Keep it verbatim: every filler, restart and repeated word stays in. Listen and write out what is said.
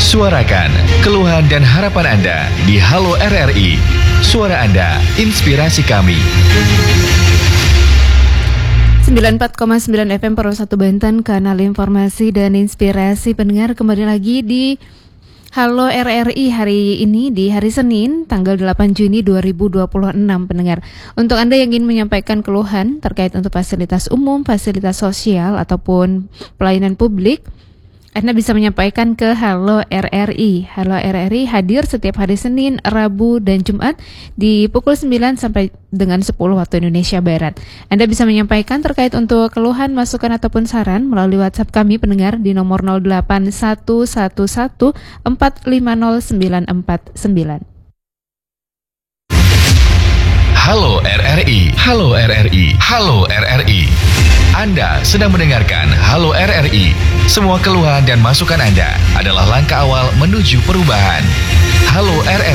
Suarakan keluhan dan harapan Anda di Halo R R I. Suara Anda, inspirasi kami. sembilan puluh empat koma sembilan F M Pro satu Banten, kanal informasi dan inspirasi pendengar. Kembali lagi di Halo R R I hari ini di hari Senin tanggal delapan Juni dua ribu dua puluh enam pendengar. Untuk Anda yang ingin menyampaikan keluhan terkait untuk fasilitas umum, fasilitas sosial ataupun pelayanan publik, Anda bisa menyampaikan ke Halo R R I. Halo R R I hadir setiap hari Senin, Rabu, dan Jumat di pukul sembilan sampai dengan sepuluh waktu Indonesia Barat. Anda bisa menyampaikan terkait untuk keluhan, masukan, ataupun saran melalui WhatsApp kami pendengar di nomor nol delapan satu satu satu empat lima nol sembilan empat sembilan. Halo R R I, Halo R R I, Halo R R I. Anda sedang mendengarkan Halo R R I. Semua keluhan dan masukan Anda adalah langkah awal menuju perubahan. Halo R